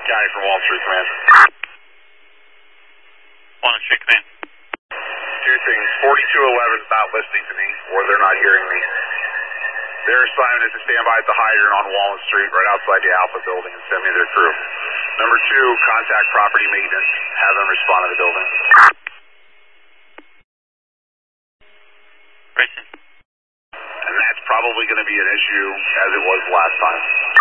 County from Walnut Street Command. Walnut Street Command. Two things. 4211 is not listening to me, or they're not hearing me. Their assignment is to stand by at the hydrant on Walnut Street, right outside the Alpha building, and send me their crew. Number two, contact property maintenance. Have them respond to the building. Grayson. And that's probably going to be an issue, as it was last time.